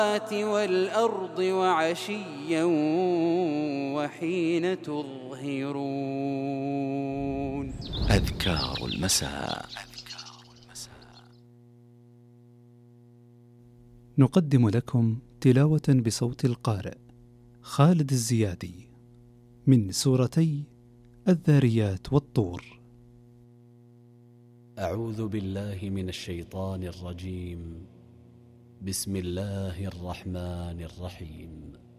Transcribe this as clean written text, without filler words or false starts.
والأرض وعشيا وحين تظهرون. أذكار المساء. نقدم لكم تلاوة بصوت القارئ خالد الزيادي من سورتي الذاريات والطور. أعوذ بالله من الشيطان الرجيم. بسم الله الرحمن الرحيم.